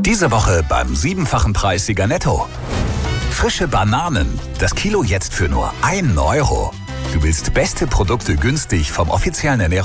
Diese Woche beim 7-fachen Preissieger Netto. Frische Bananen, das Kilo jetzt für nur 1 Euro. Du willst beste Produkte günstig vom offiziellen Ernährungs